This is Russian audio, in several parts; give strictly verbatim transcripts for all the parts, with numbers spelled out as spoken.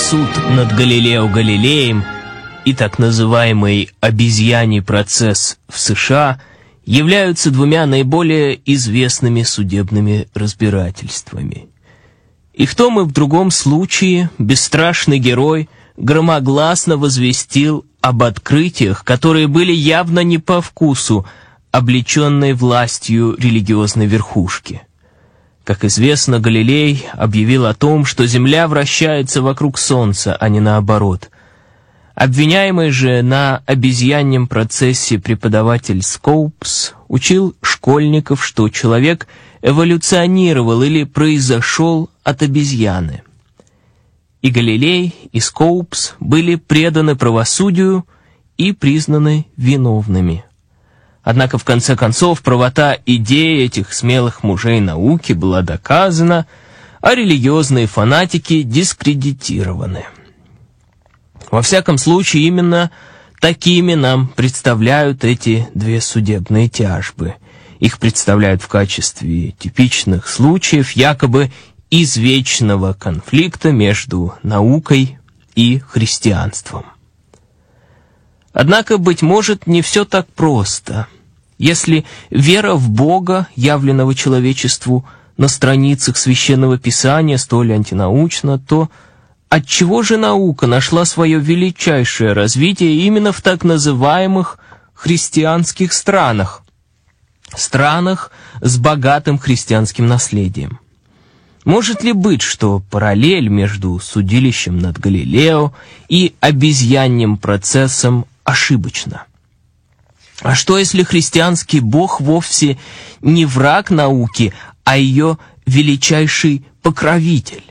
суд над Галилео Галилеем и так называемый обезьяний процесс в США являются двумя наиболее известными судебными разбирательствами. И в том и в другом случае бесстрашный герой громогласно возвестил об открытиях, которые были явно не по вкусу облеченной властью религиозной верхушки. Как известно, Галилей объявил о том, что Земля вращается вокруг Солнца, а не наоборот. Обвиняемый же на обезьяньем процессе преподаватель Скоупс учил школьников, что человек эволюционировал или произошел от обезьяны. И Галилей, и Скоупс были преданы правосудию и признаны виновными. Однако, в конце концов, правота идеи этих смелых мужей науки была доказана, а религиозные фанатики дискредитированы. Во всяком случае, именно такими нам представляют эти две судебные тяжбы. Их представляют в качестве типичных случаев якобы извечного конфликта между наукой и христианством. Однако, быть может, не все так просто. Если вера в Бога, явленного человечеству на страницах Священного Писания, столь антинаучна, то отчего же наука нашла свое величайшее развитие именно в так называемых христианских странах, странах с богатым христианским наследием? Может ли быть, что параллель между судилищем над Галилео и обезьяньим процессом ошибочна? А что, если христианский Бог вовсе не враг науки, а ее величайший покровитель?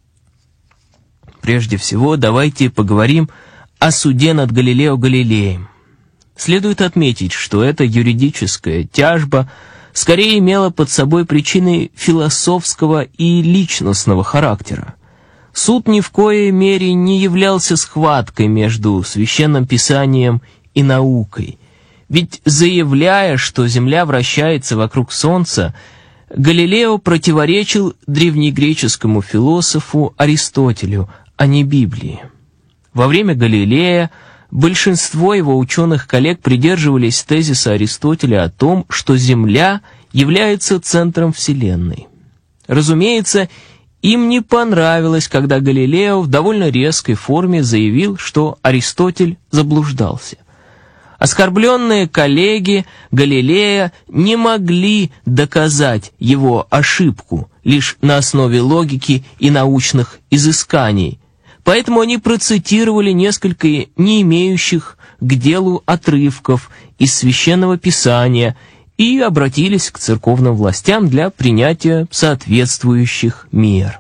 Прежде всего, давайте поговорим о суде над Галилео Галилеем. Следует отметить, что эта юридическая тяжба скорее имела под собой причины философского и личностного характера. Суд ни в коей мере не являлся схваткой между Священным Писанием и наукой. Ведь, заявляя, что Земля вращается вокруг Солнца, Галилео противоречил древнегреческому философу Аристотелю, а не Библии. Во время Галилея большинство его ученых-коллег придерживались тезиса Аристотеля о том, что Земля является центром Вселенной. Разумеется, им не понравилось, когда Галилео в довольно резкой форме заявил, что Аристотель заблуждался. Оскорбленные коллеги Галилея не могли доказать его ошибку лишь на основе логики и научных изысканий, поэтому они процитировали несколько не имеющих к делу отрывков из Священного Писания и обратились к церковным властям для принятия соответствующих мер.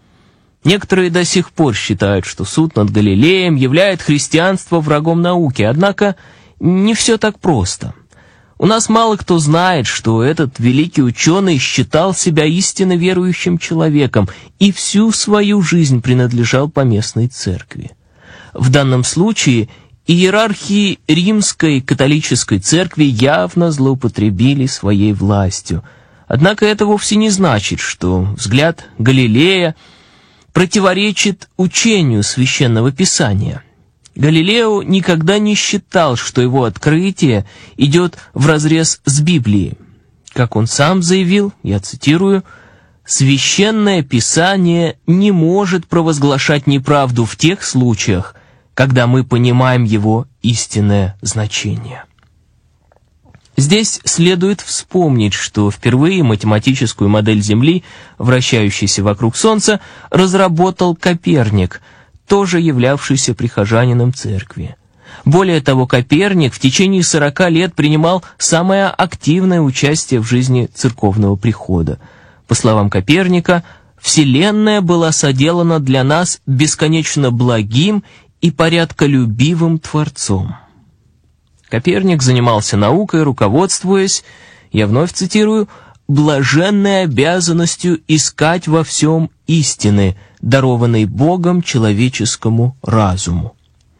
Некоторые до сих пор считают, что суд над Галилеем являет христианство врагом науки, однако не все так просто. У нас мало кто знает, что этот великий ученый считал себя истинно верующим человеком и всю свою жизнь принадлежал поместной церкви. В данном случае иерархи Римской католической церкви явно злоупотребили своей властью. Однако это вовсе не значит, что взгляд Галилея противоречит учению Священного Писания. Галилео никогда не считал, что его открытие идет вразрез с Библией. Как он сам заявил, я цитирую, «Священное Писание не может провозглашать неправду в тех случаях, когда мы понимаем его истинное значение». Здесь следует вспомнить, что впервые математическую модель Земли, вращающейся вокруг Солнца, разработал Коперник, тоже являвшийся прихожанином церкви. Более того, Коперник в течение сорока лет принимал самое активное участие в жизни церковного прихода. По словам Коперника, Вселенная была соделана для нас бесконечно благим и порядколюбивым Творцом. Коперник занимался наукой, руководствуясь, я вновь цитирую, «блаженной обязанностью искать во всем истины, дарованной Богом человеческому разуму».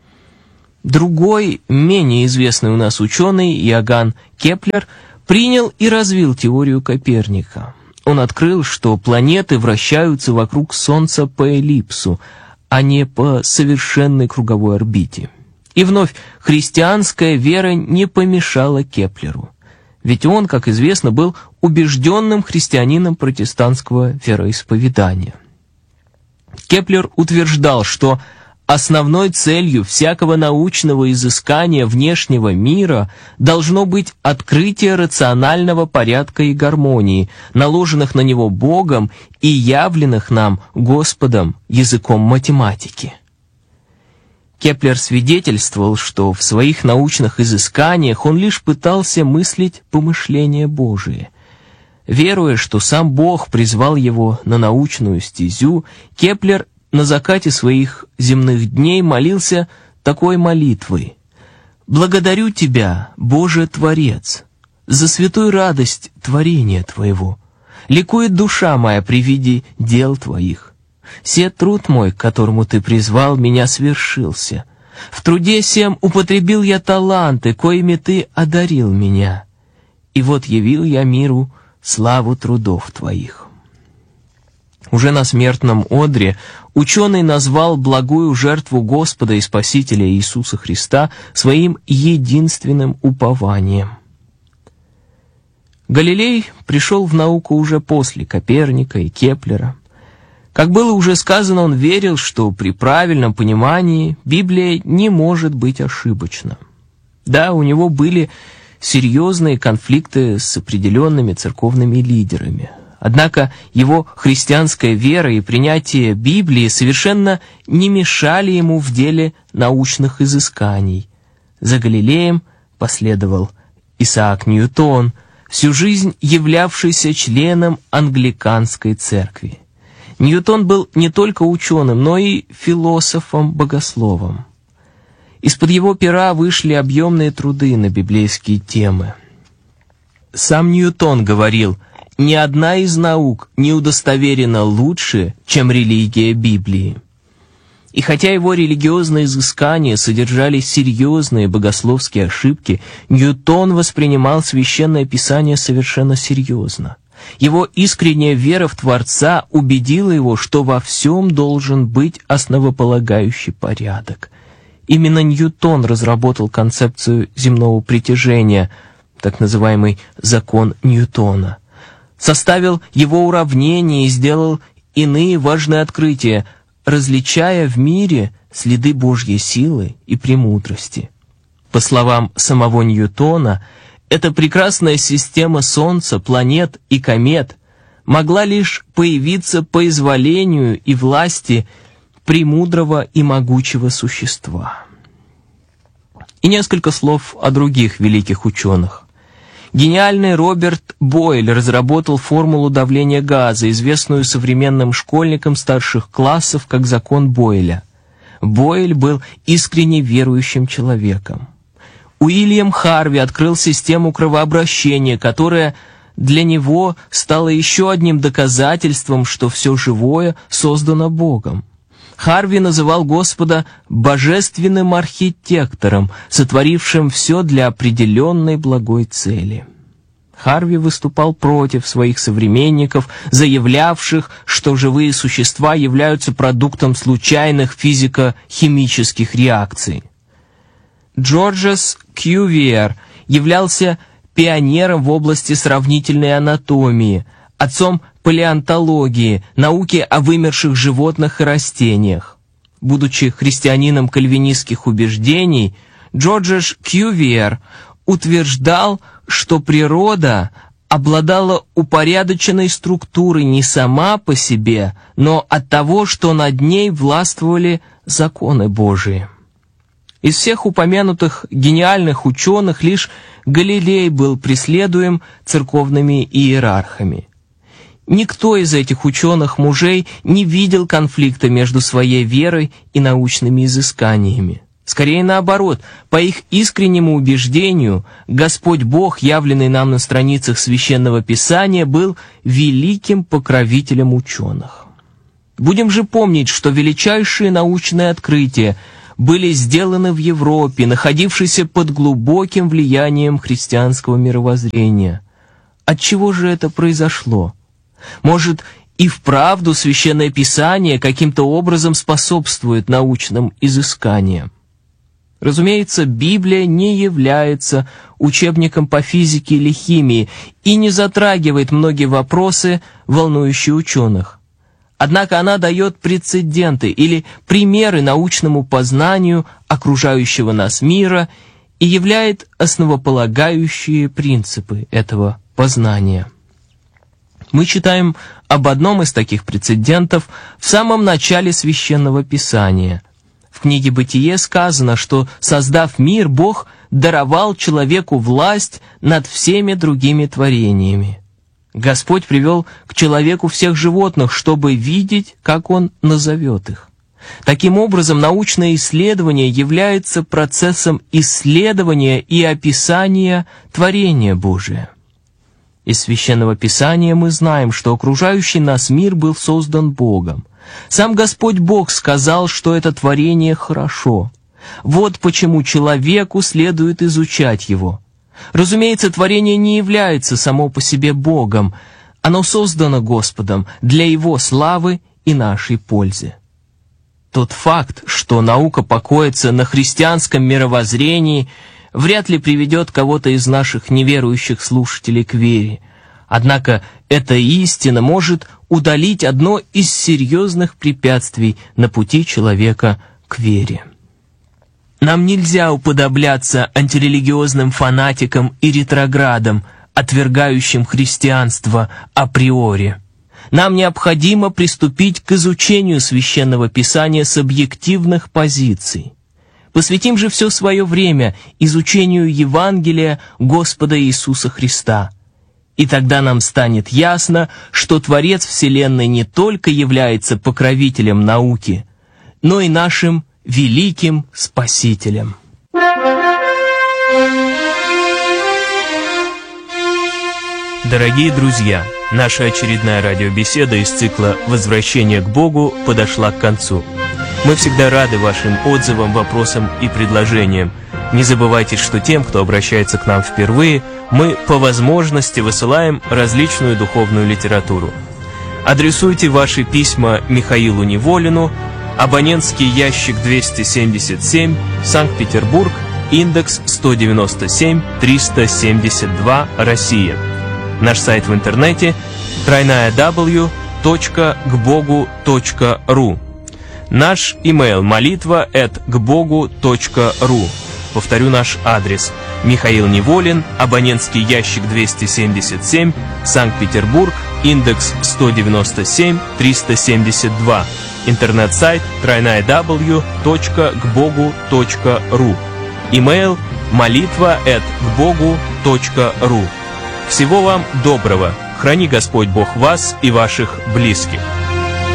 Другой, менее известный у нас ученый, Иоганн Кеплер, принял и развил теорию Коперника. Он открыл, что планеты вращаются вокруг Солнца по эллипсу, а не по совершенной круговой орбите. И вновь, христианская вера не помешала Кеплеру, ведь он, как известно, был убежденным христианином протестантского вероисповедания. Кеплер утверждал, что основной целью всякого научного изыскания внешнего мира должно быть открытие рационального порядка и гармонии, наложенных на него Богом и явленных нам Господом языком математики. Кеплер свидетельствовал, что в своих научных изысканиях он лишь пытался мыслить помышления Божие. Веруя, что сам Бог призвал его на научную стезю, Кеплер на закате своих земных дней молился такой молитвой: «Благодарю Тебя, Боже Творец, за святую радость творения Твоего. Ликует душа моя при виде дел Твоих. Се труд мой, к которому Ты призвал меня, свершился. В труде сем употребил я таланты, коими Ты одарил меня. И вот явил я миру славу трудов Твоих». Уже на смертном одре ученый назвал благую жертву Господа и Спасителя Иисуса Христа своим единственным упованием. Галилей пришел в науку уже после Коперника и Кеплера. Как было уже сказано, он верил, что при правильном понимании Библия не может быть ошибочна. Да, у него были серьезные конфликты с определенными церковными лидерами. Однако его христианская вера и принятие Библии совершенно не мешали ему в деле научных изысканий. За Галилеем последовал Исаак Ньютон, всю жизнь являвшийся членом англиканской церкви. Ньютон был не только ученым, но и философом-богословом. Из-под его пера вышли объемные труды на библейские темы. Сам Ньютон говорил: «Ни одна из наук не удостоверена лучше, чем религия Библии». И хотя его религиозные изыскания содержали серьезные богословские ошибки, Ньютон воспринимал Священное Писание совершенно серьезно. Его искренняя вера в Творца убедила его, что во всем должен быть основополагающий порядок. Именно Ньютон разработал концепцию земного притяжения, так называемый закон Ньютона, составил его уравнения и сделал иные важные открытия, различая в мире следы Божьей силы и премудрости. По словам самого Ньютона, эта прекрасная система Солнца, планет и комет могла лишь появиться по изволению и власти премудрого и могучего существа. И несколько слов о других великих ученых. Гениальный Роберт Бойль разработал формулу давления газа, известную современным школьникам старших классов как закон Бойля. Бойль был искренне верующим человеком. Уильям Харви открыл систему кровообращения, которая для него стала еще одним доказательством, что все живое создано Богом. Харви называл Господа божественным архитектором, сотворившим все для определенной благой цели. Харви выступал против своих современников, заявлявших, что живые существа являются продуктом случайных физико-химических реакций. Джорджес Кьювиер являлся пионером в области сравнительной анатомии, отцом палеонтологии, науки о вымерших животных и растениях. Будучи христианином кальвинистских убеждений, Джорджес Кьювиер утверждал, что природа обладала упорядоченной структурой не сама по себе, но от того, что над ней властвовали законы Божии. Из всех упомянутых гениальных ученых лишь Галилей был преследуем церковными иерархами. Никто из этих ученых-мужей не видел конфликта между своей верой и научными изысканиями. Скорее наоборот, по их искреннему убеждению, Господь Бог, явленный нам на страницах Священного Писания, был великим покровителем ученых. Будем же помнить, что величайшие научные открытия были сделаны в Европе, находившейся под глубоким влиянием христианского мировоззрения. Отчего же это произошло? Может, и вправду Священное Писание каким-то образом способствует научным изысканиям. Разумеется, Библия не является учебником по физике или химии и не затрагивает многие вопросы, волнующие ученых. Однако она дает прецеденты или примеры научному познанию окружающего нас мира и являет основополагающие принципы этого познания. Мы читаем об одном из таких прецедентов в самом начале Священного Писания. В книге «Бытие» сказано, что, создав мир, Бог даровал человеку власть над всеми другими творениями. Господь привел к человеку всех животных, чтобы видеть, как Он назовет их. Таким образом, научное исследование является процессом исследования и описания творения Божия. Из Священного Писания мы знаем, что окружающий нас мир был создан Богом. Сам Господь Бог сказал, что это творение хорошо. Вот почему человеку следует изучать его. Разумеется, творение не является само по себе Богом. Оно создано Господом для Его славы и нашей пользы. Тот факт, что наука покоится на христианском мировоззрении, вряд ли приведет кого-то из наших неверующих слушателей к вере. Однако эта истина может удалить одно из серьезных препятствий на пути человека к вере. Нам нельзя уподобляться антирелигиозным фанатикам и ретроградам, отвергающим христианство априори. Нам необходимо приступить к изучению Священного Писания с объективных позиций. Посвятим же все свое время изучению Евангелия Господа Иисуса Христа. И тогда нам станет ясно, что Творец Вселенной не только является покровителем науки, но и нашим великим Спасителем. Дорогие друзья, наша очередная радиобеседа из цикла «Возвращение к Богу» подошла к концу. Мы всегда рады вашим отзывам, вопросам и предложениям. Не забывайте, что тем, кто обращается к нам впервые, мы по возможности высылаем различную духовную литературу. Адресуйте ваши письма Михаилу Неволину, абонентский ящик двести семьдесят семь, Санкт-Петербург, индекс сто девяносто семь триста семьдесят два, Россия. Наш сайт в интернете дабл ю дабл ю дабл ю точка к богу точка ру. Наш имейл молитва эт гбогу точка ру. Повторю наш адрес. Михаил Неволин, абонентский ящик двести семьдесят семь, Санкт-Петербург, индекс сто девяносто семь триста семьдесят два. Интернет-сайт дабл ю дабл ю дабл ю точка к богу точка ру. Имейл молитва эт гбогу точка ру. Всего вам доброго. Храни Господь Бог вас и ваших близких.